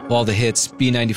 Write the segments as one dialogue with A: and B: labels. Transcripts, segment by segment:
A: All the hits,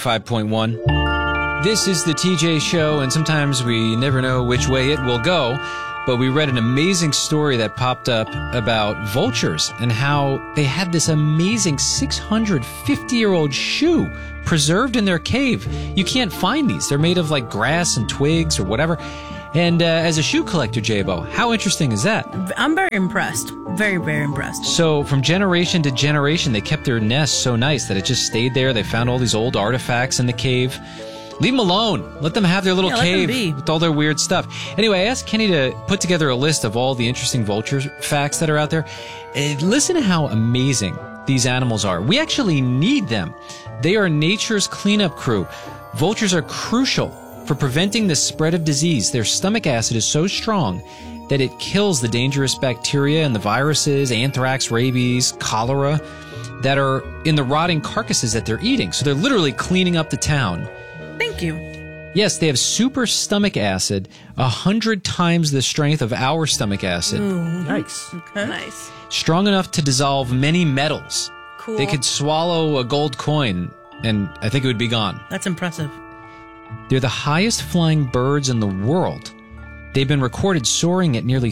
A: B95.1. This is the TJ Show, and sometimes we never know which way it will go, but we read an amazing story that popped up about vultures and how they had this amazing 650-year-old shoe preserved in their cave. You can't find these. They're made of like grass and twigs or whatever. And as a shoe collector, J-Bo, how interesting is that?
B: I'm very impressed. Very, very impressed.
A: So from generation to generation, they kept their nest so nice that it just stayed there. They found all these old artifacts in the cave. Leave them alone. Let them have their little cave with all their weird stuff. Anyway, I asked Kenny to put together a list of all the interesting vulture facts that are out there. Listen to how amazing these animals are. We actually need them. They are nature's cleanup crew. Vultures are crucial for preventing the spread of disease. Their stomach acid is so strong that it kills the dangerous bacteria and the viruses, anthrax, rabies, cholera, that are in the rotting carcasses that they're eating. So they're literally cleaning up the town.
B: Thank you.
A: Yes, they have super stomach acid, 100 times the strength of our stomach acid.
B: Ooh.
C: Nice.
B: Okay. Nice.
A: Strong enough to dissolve many metals.
B: Cool.
A: They could swallow a gold coin, and I think it would be gone.
B: That's impressive.
A: They're the highest flying birds in the world. They've been recorded soaring at nearly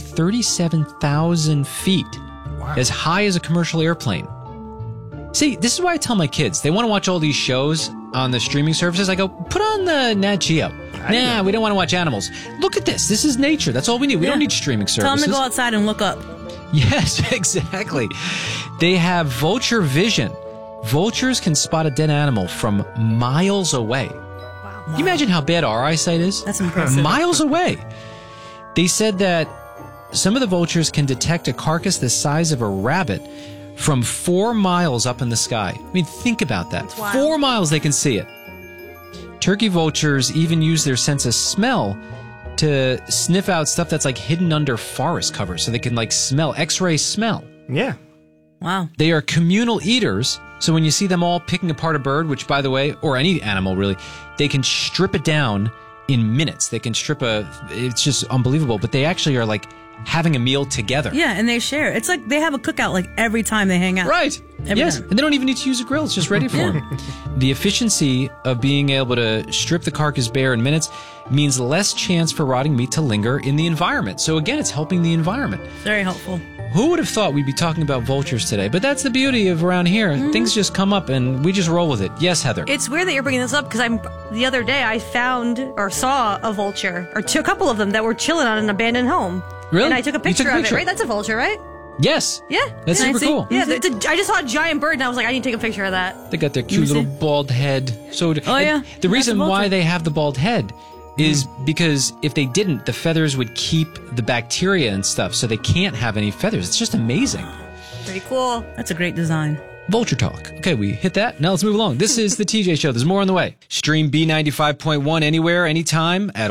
A: 37,000 feet, as high as a commercial airplane. See, this is why I tell my kids, they want to watch all these shows on the streaming services. I go, put on the Nat Geo. Nah, we don't want to watch animals. Look at this. This is nature. That's all we need. We don't need streaming services.
B: Tell them to go outside and look up.
A: Yes, exactly. They have vulture vision. Vultures can spot a dead animal from miles away. Can you imagine how bad our eyesight is?
B: That's impressive.
A: Miles away. They said that some of the vultures can detect a carcass the size of a rabbit from 4 miles up in the sky. I mean, think about that. 4 miles they can see it. Turkey vultures even use their sense of smell to sniff out stuff that's like hidden under forest cover, so they can like smell, X-ray smell.
C: Yeah.
B: Wow.
A: They are communal eaters, so when you see them all picking apart a bird, which by the way, or any animal really, they can strip it down in minutes. They can strip it's just unbelievable, but they actually are like having a meal together.
B: Yeah, and they share. It's like they have a cookout like every time they hang out.
A: Right. Yes, and they don't even need to use a grill. It's just ready for them. The efficiency of being able to strip the carcass bare in minutes means less chance for rotting meat to linger in the environment. So again, it's helping the environment.
B: Very helpful.
A: Who would have thought we'd be talking about vultures today? But that's the beauty of around here. Things just come up and we just roll with it. Yes, Heather.
D: It's weird that you're bringing this up because the other day I found or saw a vulture, or a couple of them that were chilling on an abandoned home.
A: Really?
D: And I took a picture of it, right? That's a vulture, right?
A: Yes.
D: Yeah.
A: That's super cool.
D: Yeah, I just saw a giant bird and I was like, I need to take a picture of that.
A: They got their cute little bald head. So the reason why they have the bald head is because if they didn't, the feathers would keep the bacteria and stuff, so they can't have any feathers. It's just amazing.
D: Pretty cool.
B: That's a great design.
A: Vulture talk. Okay, we hit that. Now let's move along. This is the TJ Show. There's more on the way. Stream B95.1 anywhere, anytime at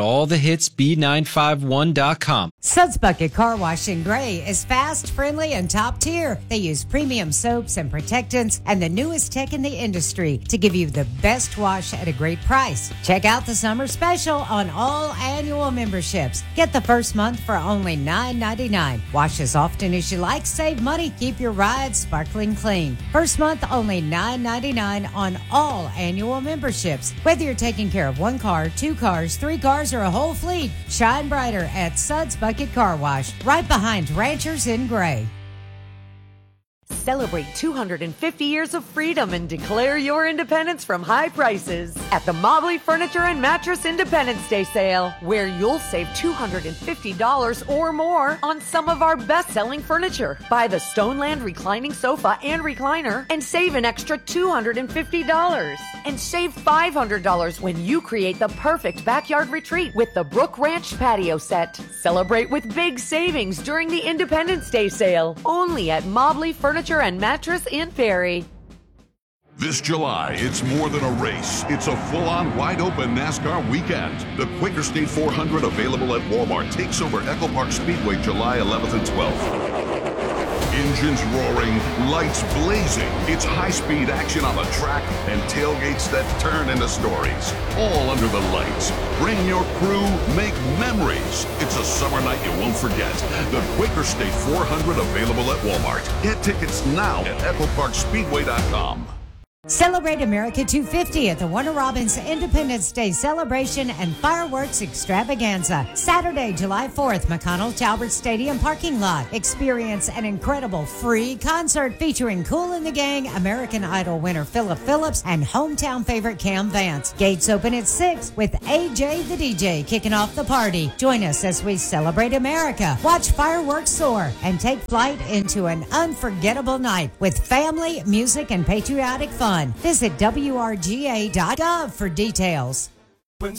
A: allthehitsb951.com.
E: Suds Bucket Car Wash in Gray is fast, friendly, and top tier. They use premium soaps and protectants and the newest tech in the industry to give you the best wash at a great price. Check out the summer special on all annual memberships. Get the first month for only $9.99. Wash as often as you like, save money, keep your ride sparkling clean. First month only $9.99 on all annual memberships. Whether you're taking care of 1 car, 2 cars, 3 cars, or a whole fleet, shine brighter at Suds Bucket Car Wash, right behind Ranchers in Gray.
F: Celebrate 250 years of freedom and declare your independence from high prices at the Mobley Furniture and Mattress Independence Day sale, where you'll save $250 or more on some of our best-selling furniture. Buy the Stoneland reclining sofa and recliner and save an extra $250. And save $500 when you create the perfect backyard retreat with the Brook Ranch patio set. Celebrate with big savings during the Independence Day sale, only at Mobley Furniture and Mattress in Perry.
G: This July, it's more than a race. It's a full-on, wide-open NASCAR weekend. The Quaker State 400, available at Walmart, takes over Echo Park Speedway July 11th and 12th. Engines roaring, lights blazing. It's high-speed action on the track and tailgates that turn into stories. All under the lights. Bring your crew, make memories. It's a summer night you won't forget. The Quaker State 400, available at Walmart. Get tickets now at EchoParkSpeedway.com.
E: Celebrate America 250 at the Warner Robins Independence Day Celebration and Fireworks Extravaganza. Saturday, July 4th, McConnell Talbert Stadium parking lot. Experience an incredible free concert featuring Kool and the Gang, American Idol winner Philip Phillips, and hometown favorite Cam Vance. Gates open at 6 with AJ the DJ kicking off the party. Join us as we celebrate America, watch fireworks soar, and take flight into an unforgettable night with family, music, and patriotic fun. Visit WRGA.gov for details.